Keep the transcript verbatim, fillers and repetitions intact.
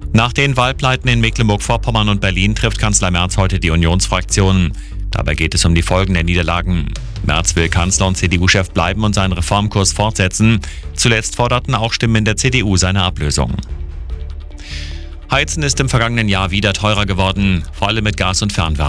Nach den Wahlpleiten in Mecklenburg-Vorpommern und Berlin trifft Kanzler Merz heute die Unionsfraktion. Dabei geht es um die Folgen der Niederlagen. Merz will Kanzler und C D U-Chef bleiben und seinen Reformkurs fortsetzen. Zuletzt forderten auch Stimmen in der C D U seine Ablösung. Heizen ist im vergangenen Jahr wieder teurer geworden, vor allem mit Gas und Fernwärme.